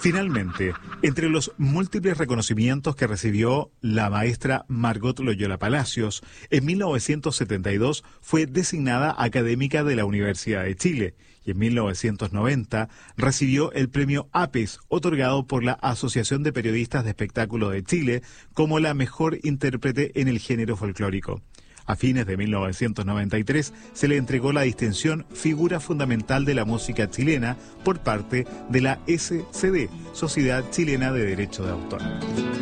Finalmente, entre los múltiples reconocimientos que recibió la maestra Margot Loyola Palacios, en 1972 fue designada académica de la Universidad de Chile y en 1990 recibió el premio APES, otorgado por la Asociación de Periodistas de Espectáculo de Chile, como la mejor intérprete en el género folclórico. A fines de 1993 se le entregó la distinción Figura Fundamental de la Música Chilena por parte de la SCD, Sociedad Chilena de Derecho de Autor.